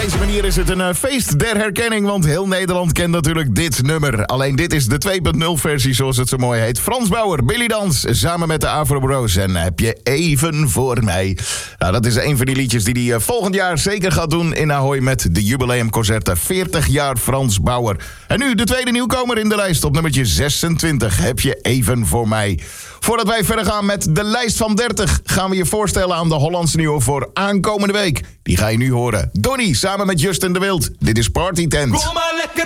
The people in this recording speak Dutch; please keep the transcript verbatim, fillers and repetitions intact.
deze manier is het een uh, feest der herkenning, want heel Nederland kent natuurlijk dit nummer. Alleen dit is de twee punt nul versie, zoals het zo mooi heet. Frans Bauer, Billy Dans, samen met de Afro Bros. En heb je even voor mij. Nou, dat is een van die liedjes die hij uh, volgend jaar zeker gaat doen in Ahoy met de jubileumconcerten. veertig jaar Frans Bauer. En nu de tweede nieuwkomer in de lijst op nummertje zesentwintig. Heb je even voor mij. Voordat wij verder gaan met de lijst van dertig... gaan we je voorstellen aan de Hollandse nieuwe voor aankomende week. Die ga je nu horen. Donnie samen met Justin de Wild. Dit is Party Tent. Kom maar lekker